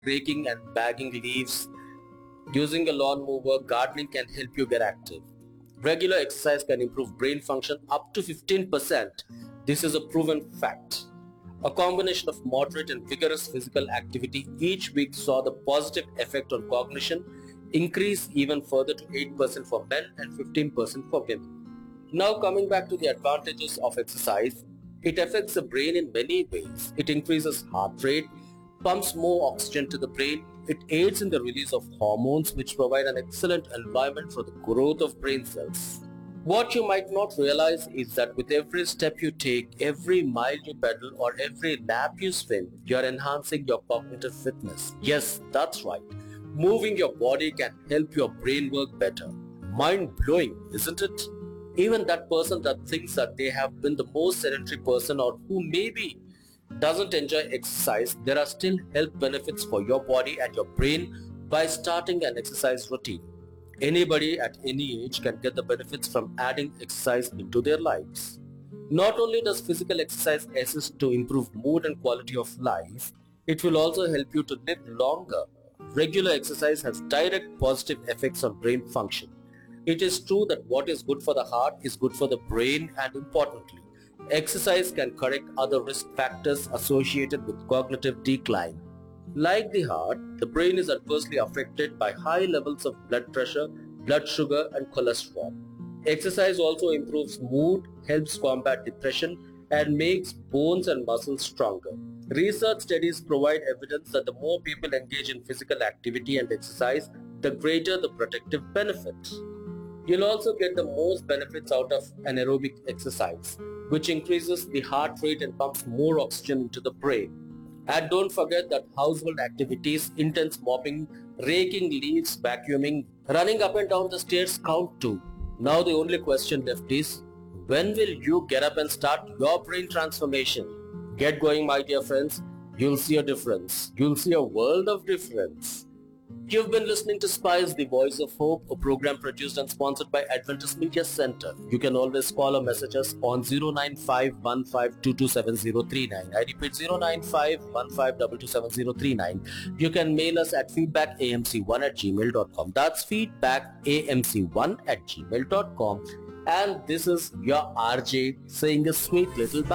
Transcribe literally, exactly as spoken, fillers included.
raking and bagging leaves, using a lawn mower, gardening can help you get active. Regular exercise can improve brain function up to fifteen percent. This is a proven fact. A combination of moderate and vigorous physical activity each week saw the positive effect on cognition increase even further to eight percent for men and fifteen percent for women. Now coming back to the advantages of exercise, it affects the brain in many ways. It increases heart rate, pumps more oxygen to the brain, it aids in the release of hormones which provide an excellent environment for the growth of brain cells. What you might not realize is that with every step you take, every mile you pedal or every lap you swim, you are enhancing your cognitive fitness. Yes, that's right. Moving your body can help your brain work better. Mind-blowing, isn't it? Even that person that thinks that they have been the most sedentary person or who maybe doesn't enjoy exercise, there are still health benefits for your body and your brain by starting an exercise routine. Anybody at any age can get the benefits from adding exercise into their lives. Not only does physical exercise assist to improve mood and quality of life, it will also help you to live longer. Regular exercise has direct positive effects on brain function. It is true that what is good for the heart is good for the brain, and importantly, exercise can correct other risk factors associated with cognitive decline. Like the heart, the brain is adversely affected by high levels of blood pressure, blood sugar and cholesterol. Exercise also improves mood, helps combat depression and makes bones and muscles stronger. Research studies provide evidence that the more people engage in physical activity and exercise, the greater the protective benefits. You'll also get the most benefits out of anaerobic exercise, which increases the heart rate and pumps more oxygen into the brain. And don't forget that household activities, intense mopping, raking leaves, vacuuming, running up and down the stairs count too. Now the only question left is, when will you get up and start your brain transformation? Get going, my dear friends. You'll see a difference. You'll see a world of difference. You've been listening to Spice, the Voice of Hope, a program produced and sponsored by Adventist Media Center. You can always call or message us on zero nine five one five two two seven zero three nine. I repeat, zero nine five one five two two seven zero three nine. You can mail us at feedback a m c one at gmail dot com. That's feedback a m c one at gmail dot com. And this is your R J saying a sweet little bye.